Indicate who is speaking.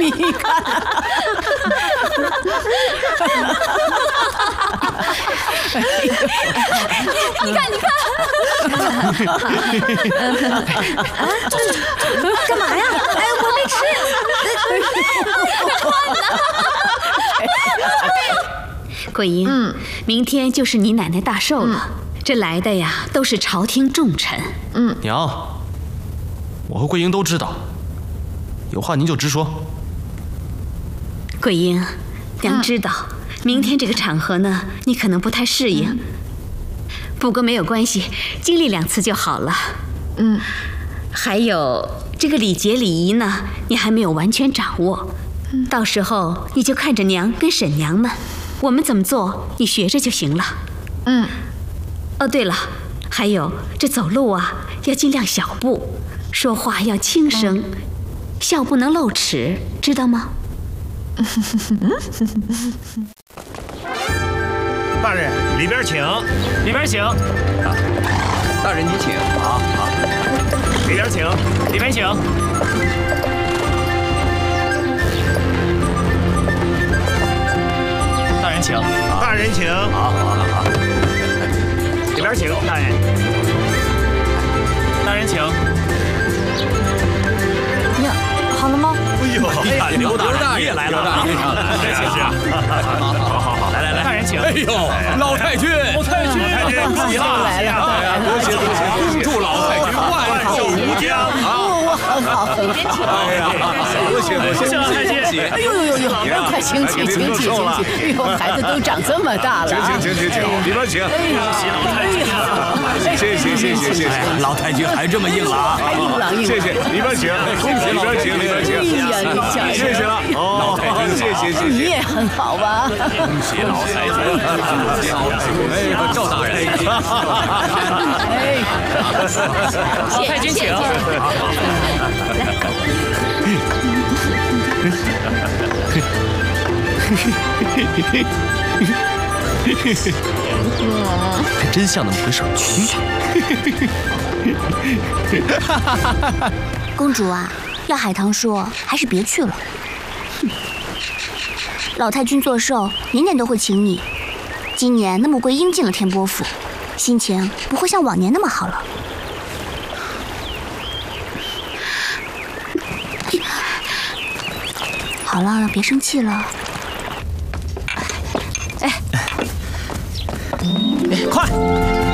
Speaker 1: 你看，
Speaker 2: 你看，干嘛呀？哎，我没吃。
Speaker 3: 桂英，明天就是你奶奶大寿了，这来的呀都是朝廷重臣。
Speaker 4: 娘，我和桂英都知道，有话您就直说。
Speaker 3: 桂英，娘知道，明天这个场合呢，你可能不太适应，不过没有关系，经历2次就好了。还有这个礼节礼仪呢，你还没有完全掌握，到时候你就看着娘跟婶娘们，我们怎么做，你学着就行了。哦，对了，还有这走路啊，要尽量小步，说话要轻声，笑不能露齿，知道吗？
Speaker 5: 大人，里边请，
Speaker 6: 里边请。
Speaker 7: 大人您请。好，
Speaker 5: 里边请，
Speaker 6: 里边请。大人请，
Speaker 5: 大人请。
Speaker 7: 好。
Speaker 6: 里边请，大人。大人请。
Speaker 2: 呀，好了吗？
Speaker 5: 哎呦，刘大爷来了，是啊，好，来，
Speaker 6: 大人请。
Speaker 7: 哎呦，老太君，
Speaker 5: 恭喜
Speaker 1: 来了，
Speaker 7: 恭喜！恭祝老太君万寿无疆啊！
Speaker 1: 好，
Speaker 7: 哎呀，恭喜老太君！
Speaker 1: 哎呦，快请起！哎呦，孩子都长这么大了，
Speaker 7: 请，里边请。谢，老太君还这么硬朗，谢谢，里边请，恭喜里边请。
Speaker 1: 哎呀，
Speaker 7: 谢谢了，老太君，谢。
Speaker 1: 你也很好吧？
Speaker 7: 恭喜老太君！哎，赵大人，
Speaker 6: 老太君请。
Speaker 4: 还真像那么回事。
Speaker 2: 公主啊，要海棠说还是别去了。老太君做寿，年年都会请你，今年那穆桂英进了天波府，心情不会像往年那么好了。好了，别生气了。
Speaker 6: 快！